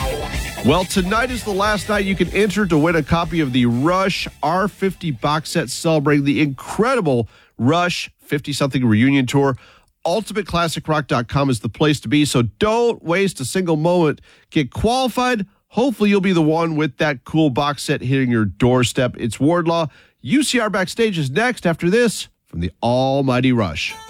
Well, tonight is the last night you can enter to win a copy of the Rush R50 box set celebrating the incredible Rush 50-something reunion tour. UltimateClassicRock.com is the place to be, so don't waste a single moment. Get qualified. Hopefully you'll be the one with that cool box set hitting your doorstep. It's Wardlaw. UCR Backstage is next after this from the almighty Rush.